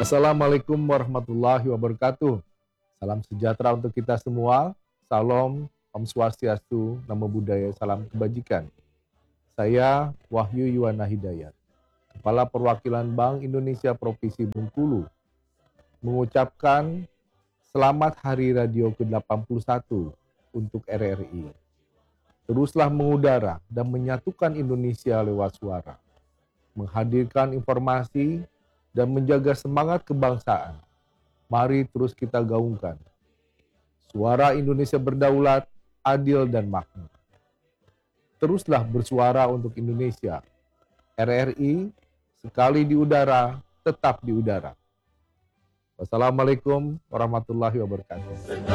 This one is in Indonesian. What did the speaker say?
Assalamualaikum warahmatullahi wabarakatuh. Salam sejahtera untuk kita semua. Salam, Om Swastiastu, Namo Buddhaya, salam kebajikan. Saya Wahyu Yuwana Hidayat, Kepala Perwakilan Bank Indonesia Provinsi Bengkulu, mengucapkan Selamat Hari Radio ke-81 untuk RRI. Teruslah mengudara dan menyatukan Indonesia lewat suara, menghadirkan informasi dan menjaga semangat kebangsaan. Mari terus kita gaungkan suara Indonesia berdaulat, adil dan makmur. Teruslah bersuara untuk Indonesia. RRI sekali di udara, tetap di udara. Wassalamualaikum warahmatullahi wabarakatuh.